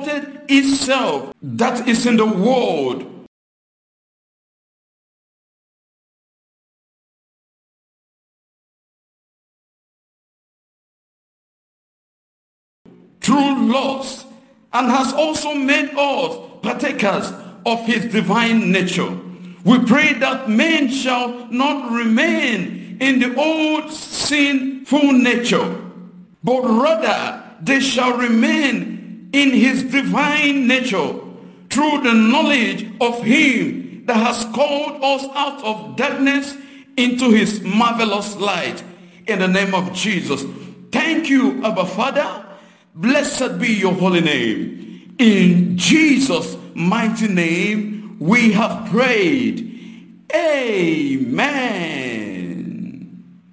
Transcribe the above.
exalted itself that is in the world through lust, and has also made us partakers of his divine nature. We pray that men shall not remain in the old sinful nature, but rather they shall remain in his divine nature through the knowledge of him that has called us out of darkness into his marvelous light. In the name of Jesus. Thank you, Abba Father. Blessed be your holy name. In Jesus' mighty name we have prayed. Amen.